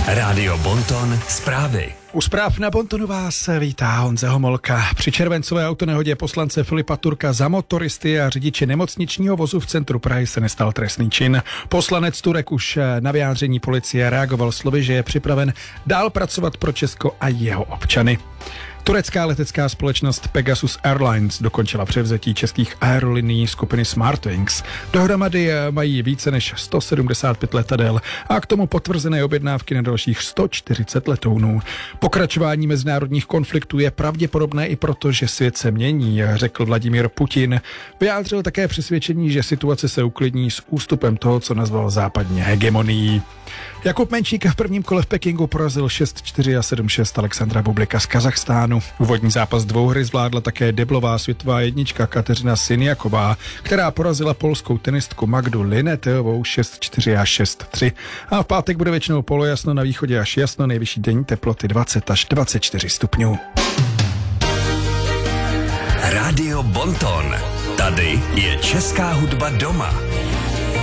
Rádio Bonton zprávy. U zpráv na Bontonu vás vítá Honza Homolka. Při červencové autonehodě poslance Filipa Turka za motoristy a řidiče nemocničního vozu v centru Prahy se nestal trestný čin. Poslanec Turek už na vyjádření policie reagoval slovy, že je připraven dál pracovat pro Česko a jeho občany. Turecká letecká společnost Pegasus Airlines dokončila převzetí českých aerolinií skupiny Smartwings. Dohromady mají více než 175 letadel a k tomu potvrzené objednávky na dalších 140 letounů. Pokračování mezinárodních konfliktů je pravděpodobné i proto, že svět se mění, řekl Vladimír Putin. Vyjádřil také přesvědčení, že situace se uklidní s ústupem toho, co nazval západní hegemonií. Jakub Menšík v prvním kole v Pekingu porazil 6-4 a 7-6 Alexandra Bublika z Kazachstánu. Úvodní zápas dvouhry zvládla také deblová světová jednička Kateřina Siniaková, která porazila polskou tenistku Magdu Lineteovou 6-4 a 6-3. A v pátek bude většinou polojasno, na východě až jasno, nejvyšší denní teploty 20 až 24 stupňů. Rádio Bonton. Tady je česká hudba doma.